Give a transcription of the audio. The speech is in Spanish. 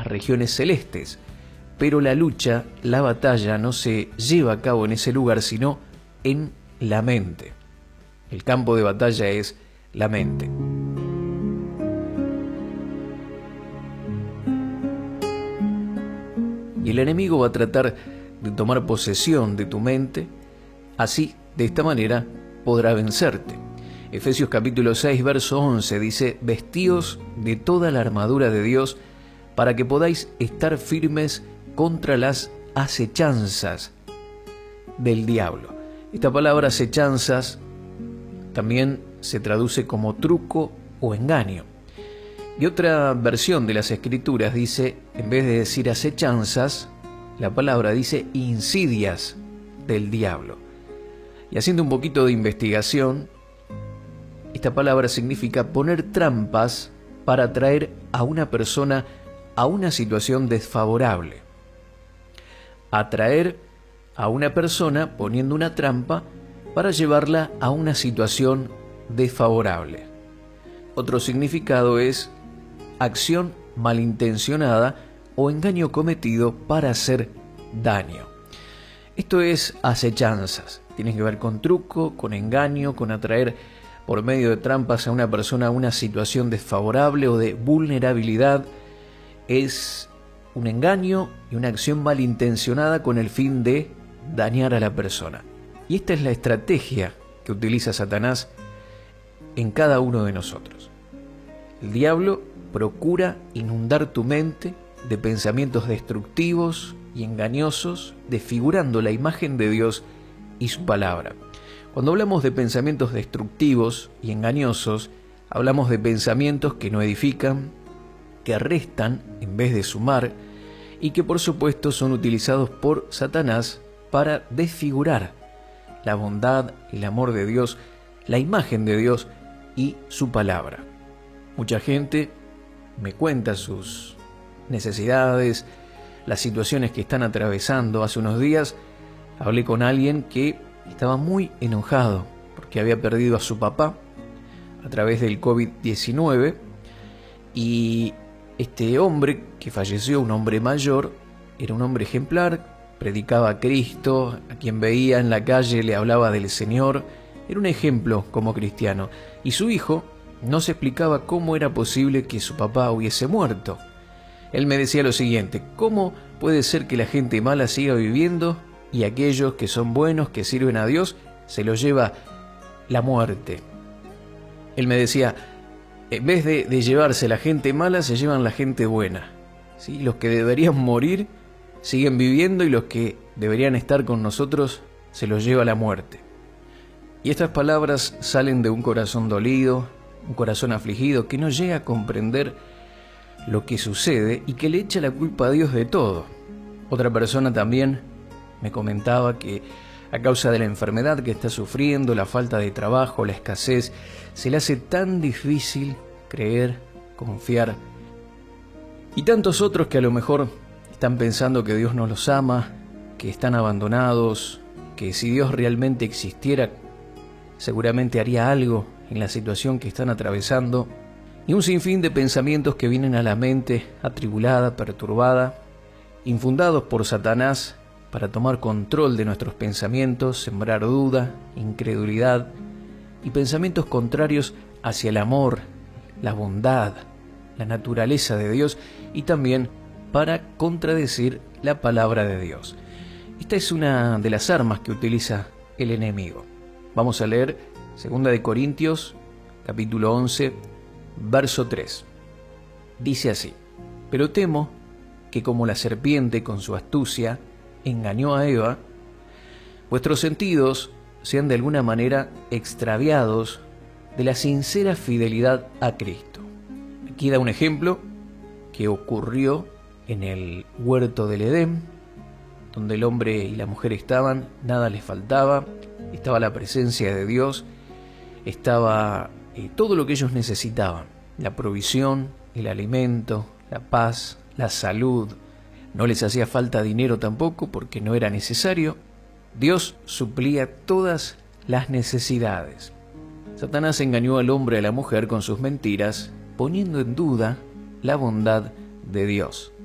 regiones celestes, pero la lucha, la batalla no se lleva a cabo en ese lugar, sino en la mente. El campo de batalla es la mente. Y el enemigo va a tratar de tomar posesión de tu mente, así, de esta manera, podrá vencerte. Efesios capítulo 6, verso 11 dice: vestíos de toda la armadura de Dios para que podáis estar firmes contra las acechanzas del diablo. Esta palabra acechanzas también se traduce como truco o engaño. Y otra versión de las Escrituras dice, en vez de decir acechanzas, la palabra dice insidias del diablo. Y haciendo un poquito de investigación, esta palabra significa poner trampas para atraer a una persona a una situación desfavorable. Atraer a una persona poniendo una trampa para llevarla a una situación desfavorable. Otro significado es acción malintencionada o engaño cometido para hacer daño. Esto es acechanzas. Tiene que ver con truco, con engaño, con atraer por medio de trampas a una persona a una situación desfavorable o de vulnerabilidad. Es un engaño y una acción malintencionada con el fin de dañar a la persona. Y esta es la estrategia que utiliza Satanás en cada uno de nosotros. El diablo procura inundar tu mente de pensamientos destructivos y engañosos, desfigurando la imagen de Dios y su palabra. Cuando hablamos de pensamientos destructivos y engañosos, hablamos de pensamientos que no edifican, que restan en vez de sumar, y que por supuesto son utilizados por Satanás para desfigurar la bondad, el amor de Dios, la imagen de Dios y su palabra. Mucha gente me cuenta sus necesidades, las situaciones que están atravesando. Hace unos días hablé con alguien que estaba muy enojado porque había perdido a su papá a través del COVID-19, y este hombre que falleció, un hombre mayor, era un hombre ejemplar, predicaba a Cristo, a quien veía en la calle le hablaba del Señor, era un ejemplo como cristiano, y su hijo no se explicaba cómo era posible que su papá hubiese muerto. Él me decía lo siguiente: ¿cómo puede ser que la gente mala siga viviendo y aquellos que son buenos, que sirven a Dios, se los lleva la muerte? Él me decía, en vez de llevarse la gente mala, se llevan la gente buena, ¿sí? Los que deberían morir siguen viviendo y los que deberían estar con nosotros se los lleva la muerte. Y estas palabras salen de un corazón dolido, un corazón afligido, que no llega a comprender lo que sucede y que le echa la culpa a Dios de todo. Otra persona también me comentaba que a causa de la enfermedad que está sufriendo, la falta de trabajo, la escasez, se le hace tan difícil creer, confiar. Y tantos otros que a lo mejor están pensando que Dios no los ama, que están abandonados, que si Dios realmente existiera, seguramente haría algo en la situación que están atravesando. Y un sinfín de pensamientos que vienen a la mente atribulada, perturbada, infundados por Satanás para tomar control de nuestros pensamientos, sembrar duda, incredulidad y pensamientos contrarios hacia el amor, la bondad, la naturaleza de Dios, y también para contradecir la palabra de Dios. Esta es una de las armas que utiliza el enemigo. Vamos a leer 2 Corintios, capítulo 11, verso 3. Dice así: pero temo que como la serpiente con su astucia engañó a Eva, vuestros sentidos sean de alguna manera extraviados de la sincera fidelidad a Cristo. Aquí da un ejemplo que ocurrió en el huerto del Edén, donde el hombre y la mujer estaban, nada les faltaba, estaba la presencia de Dios, estaba todo lo que ellos necesitaban, la provisión, el alimento, la paz, la salud. No les hacía falta dinero tampoco porque no era necesario. Dios suplía todas las necesidades. Satanás engañó al hombre y a la mujer con sus mentiras, poniendo en duda la bondad de Dios.